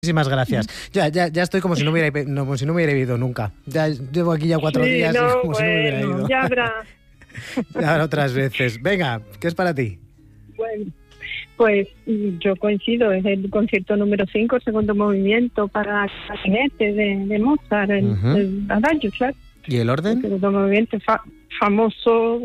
Muchísimas gracias. Ya estoy como si no hubiera ido nunca. Ya llevo aquí ya 4 días y como si no hubiera ido. Ya habrá. Ya habrá otras veces. Venga, ¿qué es para ti? Bueno, pues yo coincido, es el concierto número 5, el segundo movimiento para clarinete de Mozart, el Adagio, claro. ¿Y el orden? El segundo movimiento famoso,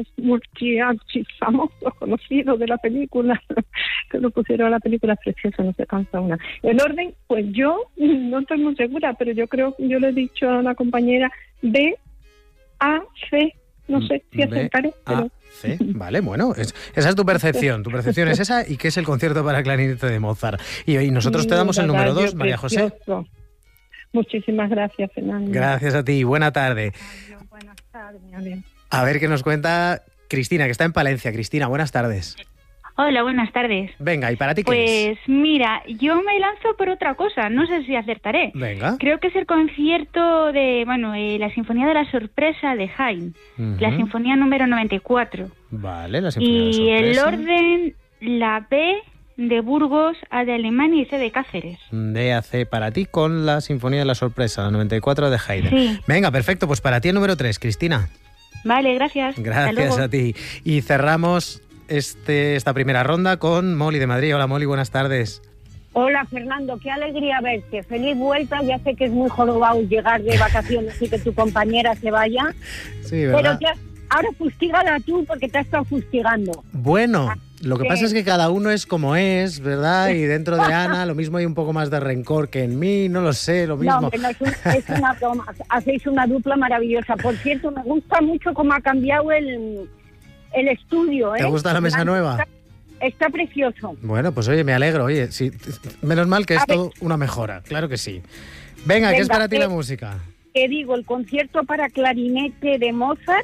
famoso, conocido de la película, que lo pusieron a la película, es precioso, no se cansa una. El orden, pues yo no estoy muy segura, pero yo le he dicho a una compañera B, A, C, no sé si acertaré, pero... C. Vale, bueno, esa es tu percepción es esa, y que es el concierto para clarinete de Mozart. Y nosotros te damos el número 2, María José. Muchísimas gracias, Fernando. Gracias a ti, buena tarde. Buenas tardes, bien. A ver qué nos cuenta Cristina, que está en Palencia. Cristina, buenas tardes. Hola, buenas tardes. Venga, ¿y para ti qué es? Pues mira, yo me lanzo por otra cosa, no sé si acertaré. Venga. Creo que es el concierto de, la Sinfonía de la Sorpresa de Haydn, la Sinfonía número 94. Vale, la Sinfonía de la Sorpresa. Y el orden, la B de Burgos, A de Alemania y C de Cáceres. D, A, C para ti con la Sinfonía de la Sorpresa, la 94 de Haydn. Sí. Venga, perfecto, pues para ti el número 3, Cristina. Vale, gracias. Gracias a ti. Y cerramos esta primera ronda con Molly de Madrid. Hola, Molly, buenas tardes. Hola, Fernando, qué alegría verte. Feliz vuelta. Ya sé que es muy jorobado llegar de vacaciones y que tu compañera se vaya. Sí, ¿verdad? Pero ahora fustígala tú porque te has estado fustigando. Bueno, lo que pasa es que cada uno es como es, ¿verdad? Y dentro de Ana, lo mismo hay un poco más de rencor que en mí, no lo sé, lo mismo. No, es una broma. Hacéis una dupla maravillosa. Por cierto, me gusta mucho cómo ha cambiado el estudio, ¿eh? ¿Te gusta la mesa nueva? Está precioso. Bueno, pues oye, me alegro. Oye, sí, menos mal que es todo una mejora, claro que sí. Venga, ¿qué es para ti la música? Te digo, el concierto para clarinete de Mozart,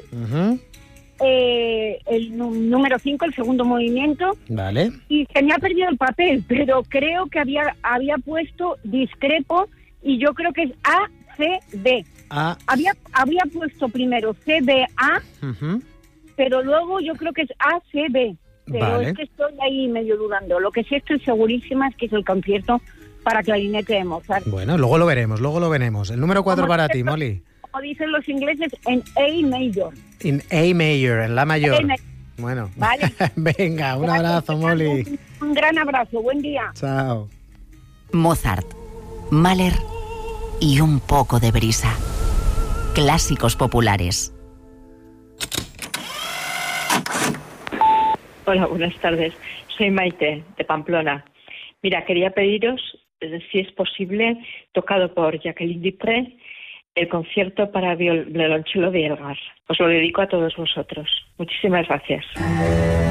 el número 5, el segundo movimiento. Vale. Y se me ha perdido el papel, pero creo que había puesto discrepo y yo creo que es A, C, B. Había puesto primero C, B, A, pero luego yo creo que es A, C, B. Pero es que estoy ahí medio dudando. Lo que sí estoy segurísima es que es el concierto para clarinete de Mozart. Bueno, luego lo veremos. El número 4 para ti, Molly. Como dicen los ingleses, en A major. En A major, en la mayor. Bueno, vale. Venga, un abrazo, Molly. Un gran abrazo, buen día. Chao. Mozart, Mahler y un poco de brisa. Clásicos populares. Hola, buenas tardes. Soy Maite, de Pamplona. Mira, quería pediros, si es posible, tocado por Jacqueline Dupré, el concierto para violonchelo de Elgar. Os lo dedico a todos vosotros. Muchísimas gracias.